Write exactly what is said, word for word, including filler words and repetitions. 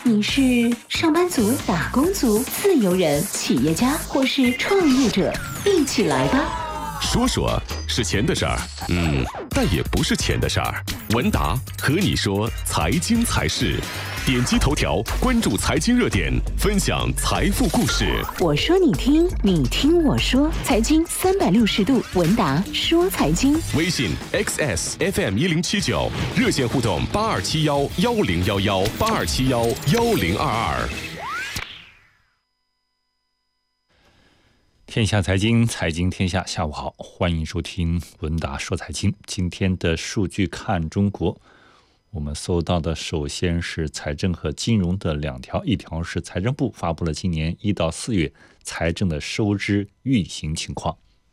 你是上班族、打工族、自由人、企业家，或是创业者？一起来吧！ 说说是钱的事儿，嗯，但也不是钱的事儿。文达和你说财经财事，点击头条关注财经热点，分享财富故事。 我说你听，你听我说，财经三百六十度，文达说财经。 微信 X S F M 一零七九，热线互动八二七幺幺零幺幺八二七幺幺零二二。 天下财经，财经天下，下午好，欢迎收听文达说财经。今天的数据看中国，我们搜到的首先是财政和金融的两条，一条是财政部发布了今年一到四月财政的收支运行情况。